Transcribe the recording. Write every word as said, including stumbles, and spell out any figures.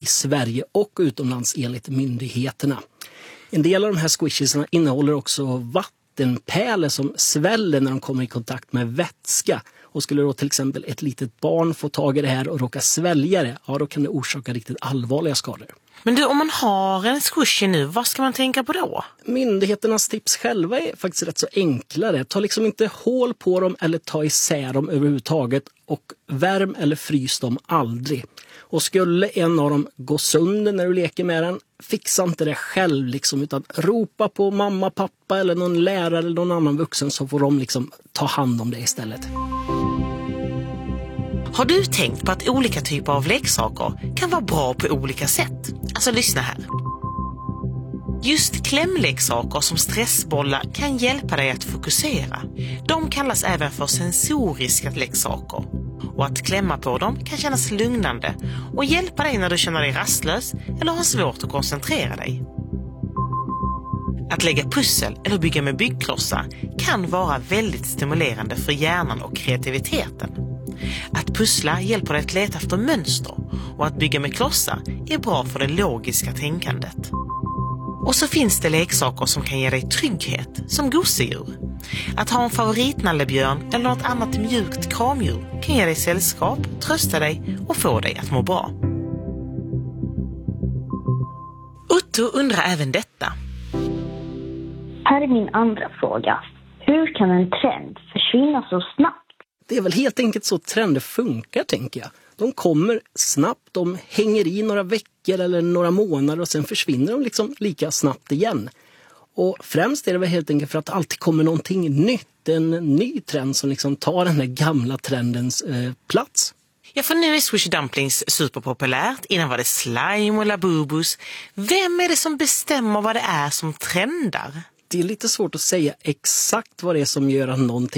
Sverige och utomlands enligt myndigheterna. En del av de här squishiesarna innehåller också vattenpärlor som sväller när de kommer i kontakt med vätska. Och skulle då till exempel ett litet barn få tag i det här och råka svälja det, ja då kan det orsaka riktigt allvarliga skador. Men du, om man har en squishy nu, vad ska man tänka på då? Myndigheternas tips själva är faktiskt rätt så enklare. Ta liksom inte hål på dem eller ta isär dem överhuvudtaget och värm eller frys dem aldrig. Och skulle en av dem gå sönder när du leker med den, fixa inte det själv liksom, utan ropa på mamma, pappa eller någon lärare eller någon annan vuxen så får de liksom ta hand om det istället. Har du tänkt på att olika typer av leksaker kan vara bra på olika sätt? Alltså lyssna här. Just klämleksaker som stressbollar kan hjälpa dig att fokusera. De kallas även för sensoriska leksaker. Och att klämma på dem kan kännas lugnande och hjälpa dig när du känner dig rastlös eller har svårt att koncentrera dig. Att lägga pussel eller bygga med byggklossar kan vara väldigt stimulerande för hjärnan och kreativiteten. Att pussla hjälper dig att leta efter mönster och att bygga med klossar är bra för det logiska tänkandet. Och så finns det leksaker som kan ge dig trygghet, som gosedjur. Att ha en favoritnallebjörn eller något annat mjukt kramdjur kan ge dig sällskap, trösta dig och få dig att må bra. Otto undrar även detta. Här är min andra fråga. Hur kan en trend försvinna så snabbt? Det är väl helt enkelt så trender funkar, tänker jag. De kommer snabbt, de hänger i några veckor eller några månader och sen försvinner de liksom lika snabbt igen. Och främst är det väl helt enkelt för att det alltid kommer någonting nytt, en ny trend som liksom tar den här gamla trendens eh, plats. Ja, för nu är Squishy Dumplings superpopulärt. Innan var det slime och labubus. Vem är det som bestämmer vad det är som trendar? Det är lite svårt att säga exakt vad det är som gör att någonting